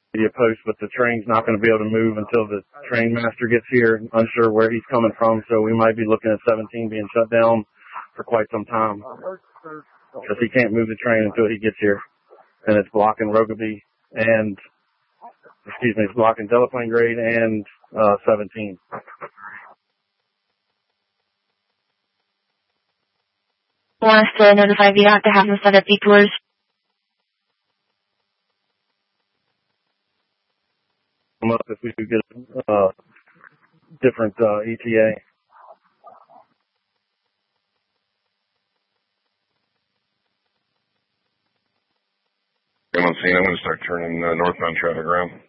media post, but the train's not going to be able to move until the train master gets here. Unsure where he's coming from, so we might be looking at 17 being shut down for quite some time because he can't move the train until he gets here, and it's blocking Rokeby and it's blocking Delaplane Grade and 17. Want us to notify VDOT to have them set up detours? If we could get a different ETA. I'm on scene. I'm going to start turning northbound traffic around.